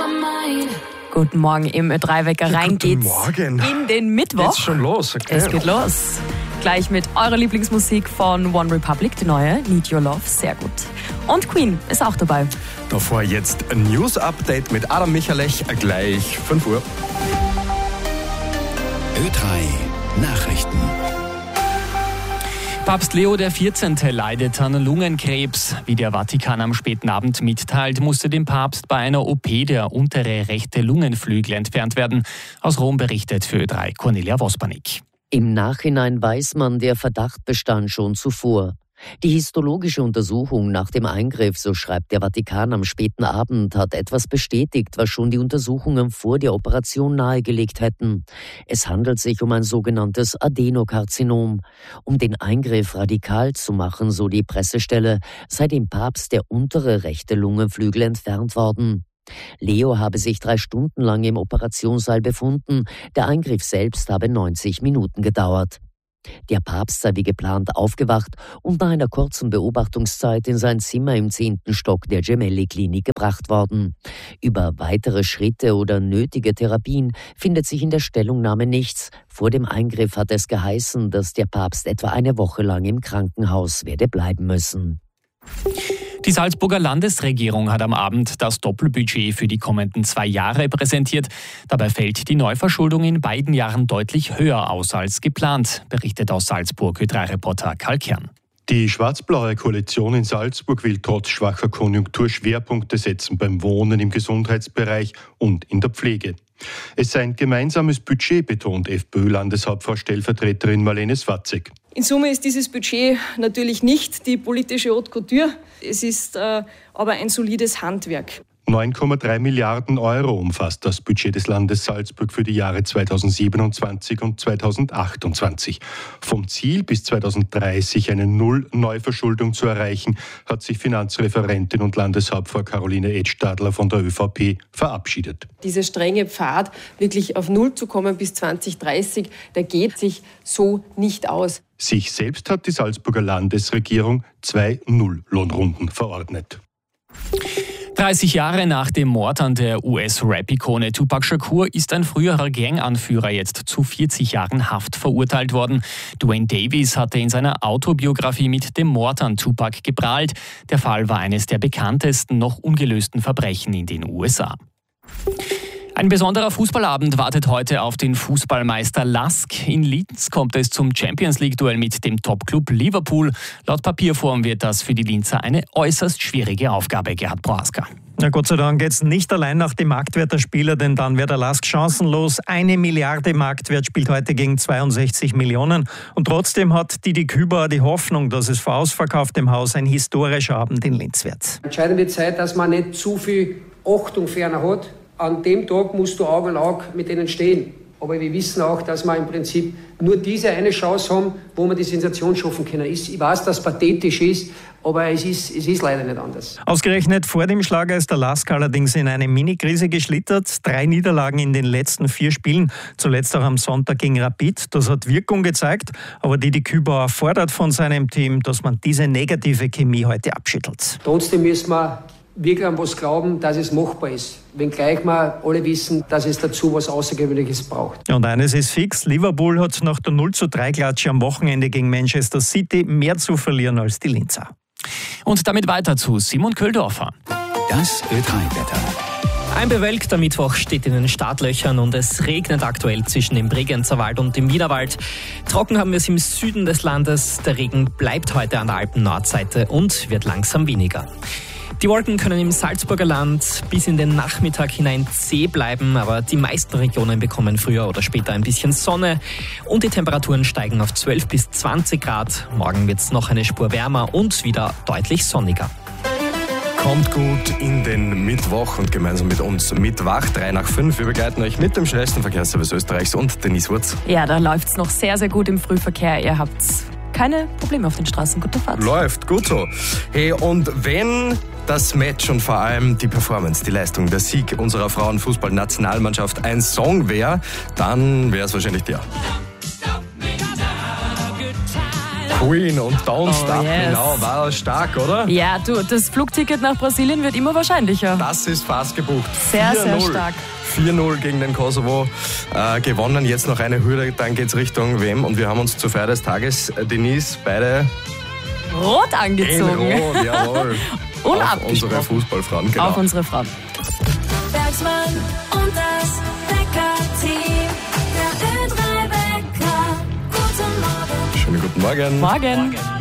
Guten Morgen im Ö3-Wecker. Rein geht's Morgen. In den Mittwoch. Geht's schon los? Okay. Es geht los. Gleich mit eurer Lieblingsmusik von One Republic, die neue Need Your Love, sehr gut. Und Queen ist auch dabei. Davor jetzt ein News-Update mit Adam Michalech, gleich 5 Uhr. Ö3 Nachrichten. Papst Leo XIV. Leidet an Lungenkrebs. Wie der Vatikan am späten Abend mitteilt, musste dem Papst bei einer OP der untere rechte Lungenflügel entfernt werden. Aus Rom berichtet für Ö3 Cornelia Vospanik. Im Nachhinein weiß man, der Verdacht bestand schon zuvor. Die histologische Untersuchung nach dem Eingriff, so schreibt der Vatikan am späten Abend, hat etwas bestätigt, was schon die Untersuchungen vor der Operation nahegelegt hätten. Es handelt sich um ein sogenanntes Adenokarzinom. Um den Eingriff radikal zu machen, so die Pressestelle, sei dem Papst der untere rechte Lungenflügel entfernt worden. Leo habe sich 3 Stunden lang im Operationssaal befunden. Der Eingriff selbst habe 90 Minuten gedauert. Der Papst sei wie geplant aufgewacht und nach einer kurzen Beobachtungszeit in sein Zimmer im 10. Stock der Gemelli-Klinik gebracht worden. Über weitere Schritte oder nötige Therapien findet sich in der Stellungnahme nichts. Vor dem Eingriff hat es geheißen, dass der Papst etwa eine Woche lang im Krankenhaus werde bleiben müssen. Die Salzburger Landesregierung hat am Abend das Doppelbudget für die kommenden 2 Jahre präsentiert. Dabei fällt die Neuverschuldung in beiden Jahren deutlich höher aus als geplant, berichtet aus Salzburg Ö3-Reporter Karl Kern. Die schwarz-blaue Koalition in Salzburg will trotz schwacher Konjunktur Schwerpunkte setzen beim Wohnen, im Gesundheitsbereich und in der Pflege. Es sei ein gemeinsames Budget, betont FPÖ-Landeshauptfrau-Stellvertreterin Marlene Swatzek. In Summe ist dieses Budget natürlich nicht die politische Haute Couture. Es ist aber ein solides Handwerk. 9,3 Milliarden Euro umfasst das Budget des Landes Salzburg für die Jahre 2027 und 2028. Vom Ziel, bis 2030 eine Null-Neuverschuldung zu erreichen, hat sich Finanzreferentin und Landeshauptfrau Caroline Edstadler von der ÖVP verabschiedet. Dieser strenge Pfad, wirklich auf Null zu kommen bis 2030, der geht sich so nicht aus. Sich selbst hat die Salzburger Landesregierung 2 Null-Lohnrunden verordnet. 30 Jahre nach dem Mord an der US-Rap-Ikone Tupac Shakur ist ein früherer Ganganführer jetzt zu 40 Jahren Haft verurteilt worden. Dwayne Davis hatte in seiner Autobiografie mit dem Mord an Tupac geprahlt. Der Fall war eines der bekanntesten noch ungelösten Verbrechen in den USA. Ein besonderer Fußballabend wartet heute auf den Fußballmeister LASK. In Linz kommt es zum Champions-League-Duell mit dem Top-Club Liverpool. Laut Papierform wird das für die Linzer eine äußerst schwierige Aufgabe, Gerhard Prohaska. Na Gott sei Dank geht es nicht allein nach dem Marktwert der Spieler, denn dann wäre der LASK chancenlos. 1 Milliarde Marktwert spielt heute gegen 62 Millionen. Und trotzdem hat Didi Küber die Hoffnung, dass es vor ausverkauftem Haus ein historischer Abend in Linz wird. Entscheidende Zeit, dass man nicht zu viel Achtung für einen hat. An dem Tag musst du Auge in Auge mit denen stehen. Aber wir wissen auch, dass wir im Prinzip nur diese eine Chance haben, wo wir die Sensation schaffen können. Ich weiß, dass es pathetisch ist, aber es ist leider nicht anders. Ausgerechnet vor dem Schlager ist der LASK allerdings in eine Mini-Krise geschlittert. 3 Niederlagen in den letzten 4 Spielen, zuletzt auch am Sonntag gegen Rapid. Das hat Wirkung gezeigt, aber Didi Küber fordert von seinem Team, dass man diese negative Chemie heute abschüttelt. Trotzdem müssen wir wirklich an was glauben, dass es machbar ist. Wenngleich wir alle wissen, dass es dazu was Außergewöhnliches braucht. Und eines ist fix, Liverpool hat nach der 0:3-Klatsche am Wochenende gegen Manchester City mehr zu verlieren als die Linzer. Und damit weiter zu Simon Köldorfer. Das Ö3-Wetter. Ein bewölkter Mittwoch steht in den Startlöchern und es regnet aktuell zwischen dem Bregenzer Wald und dem Wienerwald. Trocken haben wir es im Süden des Landes. Der Regen bleibt heute an der Alpen-Nordseite und wird langsam weniger. Die Wolken können im Salzburger Land bis in den Nachmittag hinein zäh bleiben, aber die meisten Regionen bekommen früher oder später ein bisschen Sonne und die Temperaturen steigen auf 12 bis 20 Grad. Morgen wird es noch eine Spur wärmer und wieder deutlich sonniger. Kommt gut in den Mittwoch und gemeinsam mit uns mitwacht. 3 nach 5. Wir begleiten euch mit dem schnellsten Verkehrsservice Österreichs und Denise Wurz. Ja, da läuft's noch sehr, sehr gut im Frühverkehr. Ihr habt keine Probleme auf den Straßen. Gute Fahrt. Läuft, gut so. Hey, und wenn das Match und vor allem die Performance, die Leistung, der Sieg unserer Frauenfußball-Nationalmannschaft ein Song wäre, dann wäre es wahrscheinlich der. Queen und Don't Stop Me yes. Now war stark, oder? Ja, du, das Flugticket nach Brasilien wird immer wahrscheinlicher. Das ist fast gebucht. Sehr, sehr stark. 4-0 gegen den Kosovo gewonnen. Jetzt noch eine Hürde, dann geht's Richtung WM. Und wir haben uns zur Feier des Tages, Denise, beide rot angezogen. in Rot, jawohl. Auf unsere Fußballfrauen, genau. Auf unsere Frauen. Bergsmann und das Wecker-Team. Der Ö3-Wecker. Guten Morgen. Schönen guten Morgen. Morgen.